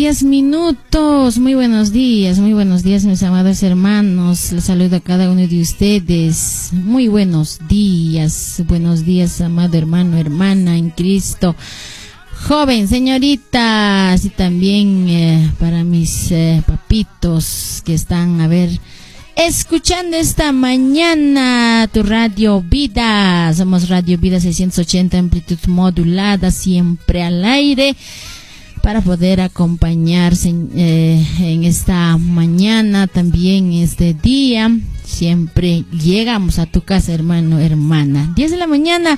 10:10. Muy buenos días, mis amados hermanos. Les saludo a cada uno de ustedes. Muy buenos días, amado hermano, hermana en Cristo. Joven, señoritas, y también para mis papitos que están, escuchando esta mañana tu Radio Vida. Somos Radio Vida 680, amplitud modulada, siempre al aire, para poder acompañarse en esta mañana, también este día. Siempre llegamos a tu casa, hermano, hermana. 10 de la mañana,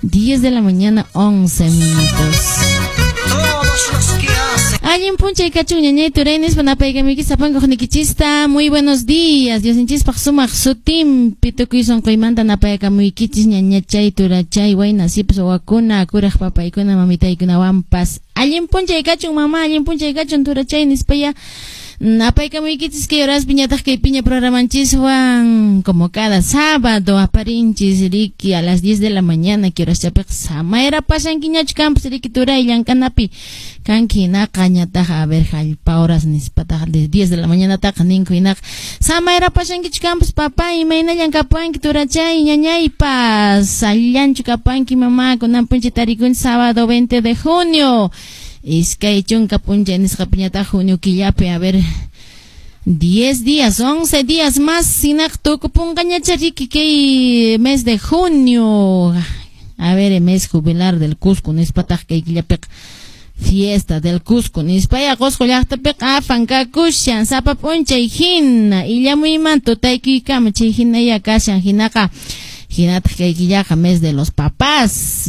11 minutos. Ayin puncha y cacho ñañay turenes panapay kami kisapan kohnikichista. Muy buenos días. Dios inchis paksumak sutim pitukuy son koymanta napay kami kichis ñañachay turachay way nasip sawakuna kuraj papaykuna mamitaykuna wampas. Ayin puncha y cacho mamá, ayin puncha y cacho turachay nispaya. Napay kami kichis que horas piñatas que piña programanchis Juan como cada sábado aparinchis riki a las 10 de la mañana que horas chapek sama era pasan kiñach campus riki turay yang kanapi kankina kañata jalpa horas nispata de 10 de la mañana ta kaninko inak sama era pasan kich campus papá y maina yang kapan que turachay ñañay pas allanchu kapan ki mamá con ampunche tarikun sábado 20 de junio. Iskay chunka puncha en escapiñata junio killape 10 días, 11 días más sinak tukupungaña chariki que mes de junio. El mes jubilar del Cusco nispataj que killape fiesta del Cusco nispaya Cusco llaqtapik afankakushan sapa puncha hina illa muy manto taiki kama hina ya kashan hinaka Hinata que mes de los papás,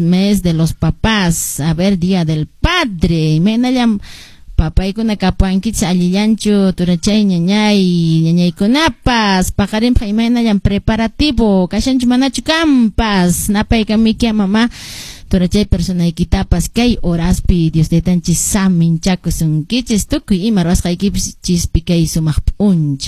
día del padre, menayam papá y con capuan kits alillancho, turachay ñañay kunapas, pakarim menayam preparativo, kashanchu manachu campas, napay kamikia mamá, turachay persona y kitapas, kay oraspi, Dios de tanchis samin chakusun kichis tuku y marwas kay kipis chispikay sumak uncha.